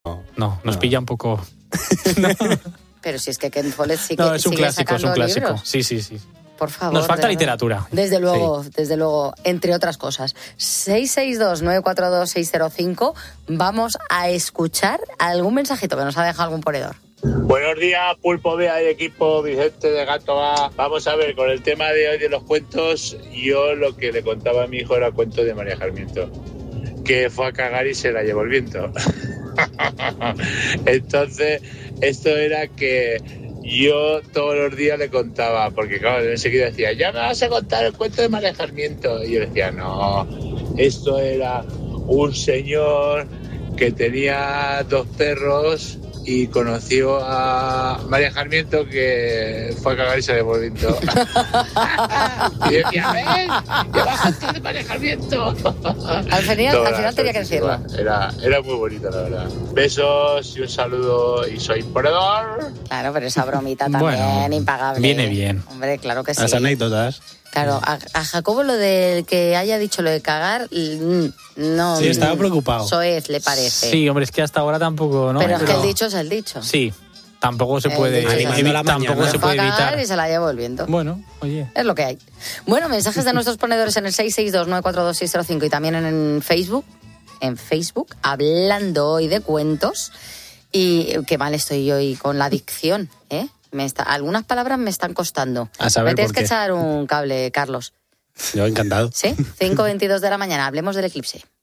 No, nos pilla un poco... Pero si es que Ken Follett sí que No, es un sigue clásico, es un sacando clásico. libros. Sí. Por favor. Nos falta de verdad. literatura. Desde luego, entre otras cosas. 662-942-605. Vamos a escuchar algún mensajito que nos ha dejado algún ponedor. Buenos días, Pulpo Bea y equipo, Vicente de Gato A. Vamos a ver, con el tema de hoy de los cuentos, yo lo que le contaba a mi hijo era el cuento de María Jarmiento, que fue a cagar y se la llevó el viento. Entonces, esto era que yo todos los días le contaba, porque claro, enseguida decía, ya me vas a contar el cuento de María Jarmiento. Y yo decía, no, esto era un señor que tenía 2 perros y conoció a María Jarmiento, que fue a cagar y se le llevó el viento. Y decía, ven, ya vas a contar de María Jarmiento. Al final tenía que decirlo. Era muy bonito, la verdad. Besos y un saludo, y soy ponedor. Claro, pero esa bromita también Bueno, impagable. viene bien. Hombre, claro que sí. Las anécdotas. Claro, a Jacobo lo del que haya dicho lo de cagar, no. Sí, estaba preocupado. Soez, le parece. Sí, hombre, es que hasta ahora tampoco, ¿no? Pero es que el dicho es el dicho. Sí, tampoco se puede... Animando la tampoco mañana. se Fue a puede cagar evitar. y se la llevó el viento. Bueno, oye... Es lo que hay. Bueno, mensajes de nuestros ponedores en el 662-942-605 y también en Facebook. En Facebook, hablando hoy de cuentos. Y qué mal estoy hoy con la dicción, ¿eh? Algunas palabras me están costando. A saber Me tienes por que qué. echar un cable, Carlos. Yo encantado. ¿Sí? 5:22 de la mañana. Hablemos del eclipse.